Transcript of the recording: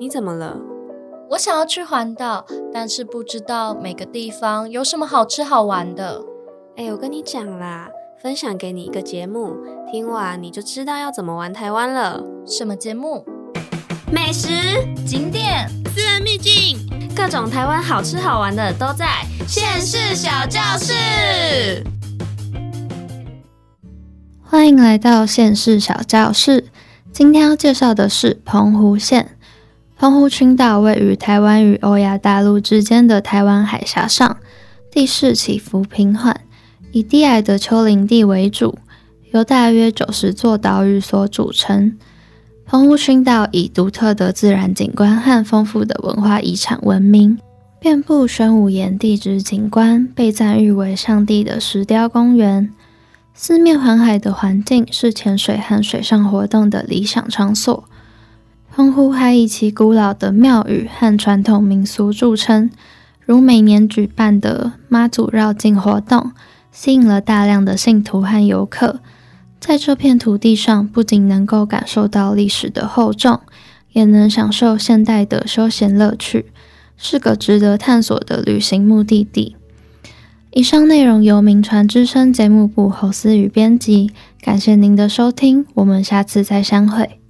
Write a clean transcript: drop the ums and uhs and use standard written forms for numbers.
你怎么了？ 我想要去环岛，但是不知道每个地方有什么好吃好玩的。 我跟你讲啦，分享给你一个节目，听完你就知道要怎么玩台湾了。 什么节目？ 美食、 景点、 私人秘境， 各种台湾好吃好玩的都在县市小教室。 欢迎来到县市小教室。今天要介绍的是澎湖县。澎湖群岛位于台湾与欧亚大陆之间的台湾海峡上，地势起伏平缓，以低矮的丘陵地为主，由大约90座岛屿所组成。澎湖群岛以独特的自然景观和丰富的文化遗产闻名，遍布玄武岩地质景观，被赞誉为上帝的石雕公园。四面环海的环境是潜水和水上活动的理想场所。澎湖还以其古老的庙宇和传统民俗著称，如每年举办的妈祖绕境活动，吸引了大量的信徒和游客。在这片土地上，不仅能够感受到历史的厚重，也能享受现代的休闲乐趣，是个值得探索的旅行目的地。以上内容由铭传之声节目部侯思雨编辑，感谢您的收听，我们下次再相会。